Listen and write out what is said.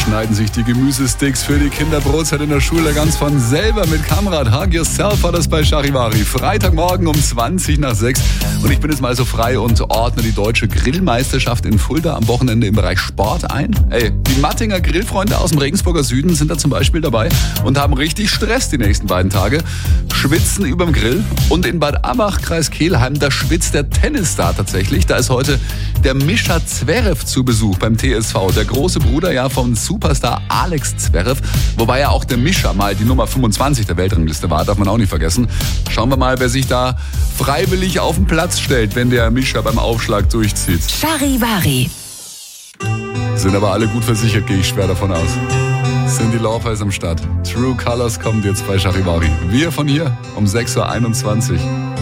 schneiden sich die Gemüsesticks für die Kinderbrotzeit in der Schule ganz von selber mit Kamrat. Hug Yourself war das bei Charivari. Freitagmorgen um 20 nach 6. Und ich bin jetzt mal so frei und ordne die deutsche Grillmeisterschaft in Fulda am Wochenende im Bereich Sport ein. Die Mattinger Grillfreunde aus dem Regensburger Süden sind da zum Beispiel dabei und haben richtig Stress die nächsten beiden Tage. Schwitzen überm Grill. Und in Bad Abbach, Kreis Kelheim, da schwitzt der Tennisstar tatsächlich. Da ist heute der Mischa Zverev zu Besuch beim TSV. Der große Bruder vom Superstar Alex Zverev. Wobei ja auch der Mischa mal die Nummer 25 der Weltrangliste war, darf man auch nicht vergessen. Schauen wir mal, wer sich da freiwillig auf den Platz stellt, wenn der Mischa beim Aufschlag durchzieht. Charivari. Sind aber alle gut versichert, gehe ich schwer davon aus. Sind die Laufers am Start. True Colors kommt jetzt bei Charivari. Wir von hier um 6.21 Uhr.